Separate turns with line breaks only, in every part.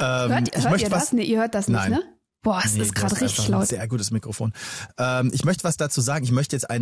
Hört ihr das? Nee, ihr hört das nicht, ne? Boah, es ist gerade richtig laut.
Ein sehr gutes Mikrofon. Ich möchte was dazu sagen. Ich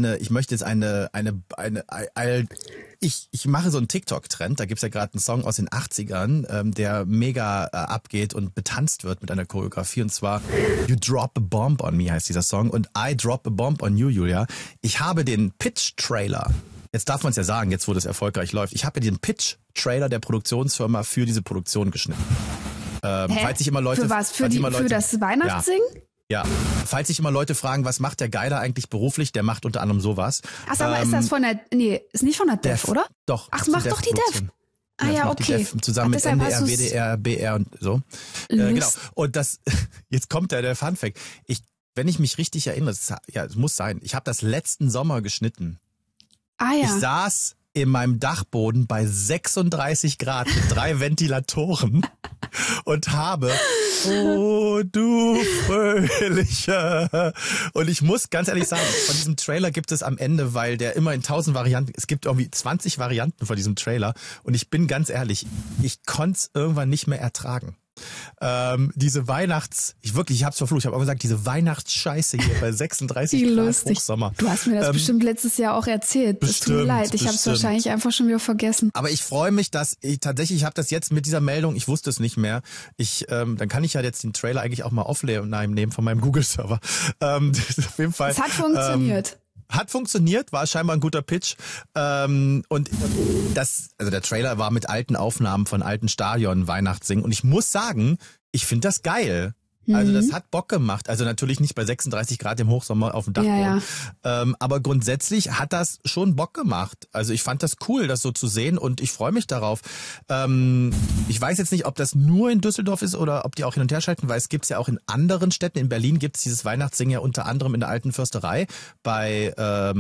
mache so einen TikTok-Trend. Da gibt's ja gerade einen Song aus den 80ern, der mega abgeht und betanzt wird mit einer Choreografie. Und zwar You Drop a Bomb on Me heißt dieser Song. Und I Drop a Bomb on You, Julia. Ich habe den Pitch-Trailer. Jetzt darf man es ja sagen, jetzt wo das erfolgreich läuft. Ich habe ja den Pitch-Trailer der Produktionsfirma für diese Produktion geschnitten. Falls sich immer Leute,
für was? Für das Weihnachtssingen?
Ja. Falls sich immer Leute fragen, was macht der Geiler eigentlich beruflich, der macht unter anderem sowas.
Ach, sag mal, ist das ist nicht von der Def, oder?
Doch.
Ach, macht doch die Def. Ah ja, okay.
Zusammen mit NDR, WDR, BR und so. Genau. Und jetzt kommt der Funfact. Wenn ich mich richtig erinnere, es muss sein, ich habe das letzten Sommer geschnitten.
Ah ja.
Ich saß in meinem Dachboden bei 36 Grad mit 3 Ventilatoren und habe, oh du Fröhliche. Und ich muss ganz ehrlich sagen, von diesem Trailer gibt es am Ende, weil der immer in 1000 Varianten, es gibt irgendwie 20 Varianten von diesem Trailer. Und ich bin ganz ehrlich, ich konnte es irgendwann nicht mehr ertragen. Diese ich hab's verflucht, ich habe auch gesagt, diese Weihnachtsscheiße hier bei 36 Grad Hochsommer.
Du hast mir das bestimmt letztes Jahr auch erzählt. Es tut mir leid, ich habe es wahrscheinlich einfach schon wieder vergessen.
Aber ich freue mich, dass ich habe das jetzt mit dieser Meldung, ich wusste es nicht mehr. Dann kann ich ja jetzt den Trailer eigentlich auch mal offline nehmen von meinem Google-Server. Auf jeden Fall.
Es hat funktioniert.
Hat funktioniert, war scheinbar ein guter Pitch. Und der Trailer war mit alten Aufnahmen von alten Stadion Weihnachtssingen. Und ich muss sagen, ich finde das geil. Also das hat Bock gemacht. Also natürlich nicht bei 36 Grad im Hochsommer auf dem Dachboden. Ja. Aber grundsätzlich hat das schon Bock gemacht. Also ich fand das cool, das so zu sehen und ich freue mich darauf. Ich weiß jetzt nicht, ob das nur in Düsseldorf ist oder ob die auch hin und her schalten, weil es gibt's ja auch in anderen Städten. In Berlin gibt's dieses Weihnachtssingen ja unter anderem in der Alten Försterei bei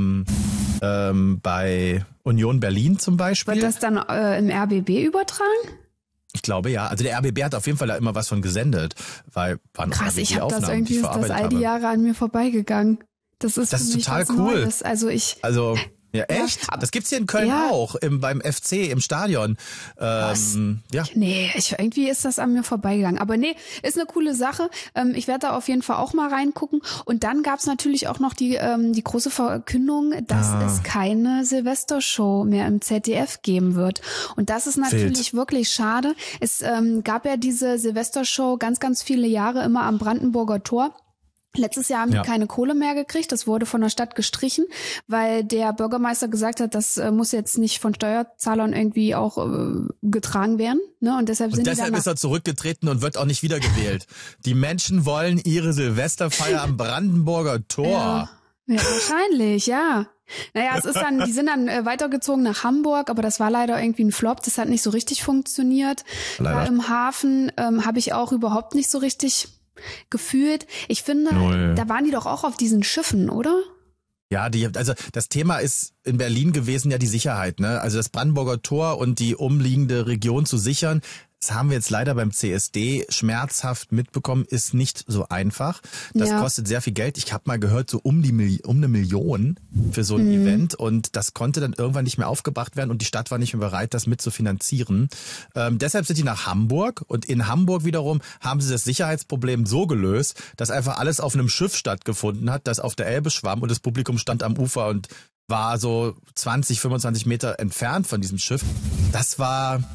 Union Berlin zum Beispiel.
Wird das dann im RBB übertragen?
Ich glaube ja. Also der RBB hat auf jeden Fall da immer was von gesendet, weil waren
krass, ich habe das
irgendwie
ist das all die Jahre an mir vorbeigegegangen. Das ist
total cool.
Neues.
Ja, echt? Ja, das gibt's hier in Köln auch, beim FC, im Stadion. Ja.
Nee, irgendwie ist das an mir vorbeigegangen. Aber nee, ist eine coole Sache. Ich werde da auf jeden Fall auch mal reingucken. Und dann gab's natürlich auch noch die große Verkündung, dass es keine Silvestershow mehr im ZDF geben wird. Und das ist natürlich wirklich schade. Es gab ja diese Silvestershow ganz, ganz viele Jahre immer am Brandenburger Tor. Letztes Jahr haben die keine Kohle mehr gekriegt. Das wurde von der Stadt gestrichen, weil der Bürgermeister gesagt hat, das muss jetzt nicht von Steuerzahlern irgendwie auch getragen werden. Ne? Und deshalb
ist er zurückgetreten und wird auch nicht wiedergewählt. Die Menschen wollen ihre Silvesterfeier am Brandenburger Tor.
Ja, wahrscheinlich, ja. Naja, die sind dann weitergezogen nach Hamburg, aber das war leider irgendwie ein Flop. Das hat nicht so richtig funktioniert. Da im Hafen habe ich auch überhaupt nicht so richtig gefühlt. Ich finde, da waren die doch auch auf diesen Schiffen, oder?
Ja, also das Thema ist in Berlin gewesen ja die Sicherheit, ne? Also das Brandenburger Tor und die umliegende Region zu sichern. Das haben wir jetzt leider beim CSD schmerzhaft mitbekommen, ist nicht so einfach. Das kostet sehr viel Geld. Ich habe mal gehört, so um eine Million für so ein Event und das konnte dann irgendwann nicht mehr aufgebracht werden und die Stadt war nicht mehr bereit, das mitzufinanzieren. Deshalb sind die nach Hamburg und in Hamburg wiederum haben sie das Sicherheitsproblem so gelöst, dass einfach alles auf einem Schiff stattgefunden hat, das auf der Elbe schwamm und das Publikum stand am Ufer und war so 20, 25 Meter entfernt von diesem Schiff. Das war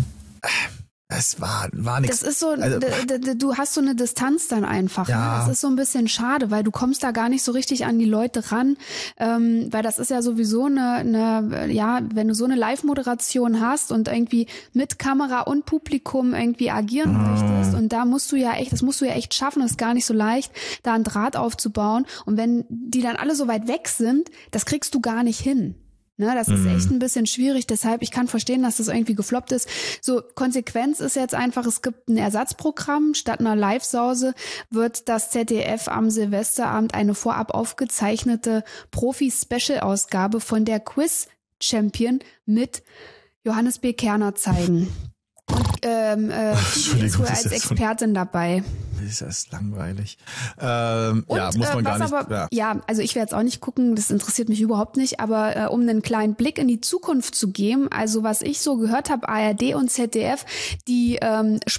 nichts.
Das ist so, du hast so eine Distanz dann einfach. Ja. Ne? Das ist so ein bisschen schade, weil du kommst da gar nicht so richtig an die Leute ran, weil das ist ja sowieso wenn du so eine Live-Moderation hast und irgendwie mit Kamera und Publikum irgendwie agieren möchtest und das musst du ja echt schaffen, das ist gar nicht so leicht, da einen Draht aufzubauen und wenn die dann alle so weit weg sind, das kriegst du gar nicht hin. Ne, das ist echt ein bisschen schwierig, deshalb, ich kann verstehen, dass das irgendwie gefloppt ist. So, Konsequenz ist jetzt einfach, es gibt ein Ersatzprogramm. Statt einer Live-Sause wird das ZDF am Silvesterabend eine vorab aufgezeichnete Profi-Special-Ausgabe von der Quiz-Champion mit Johannes B. Kerner zeigen. Und ist wohl als Expertin dabei.
Ist das langweilig. Muss man gar nicht.
Aber, also ich werde jetzt auch nicht gucken, das interessiert mich überhaupt nicht, aber um einen kleinen Blick in die Zukunft zu geben, also was ich so gehört habe, ARD und ZDF, die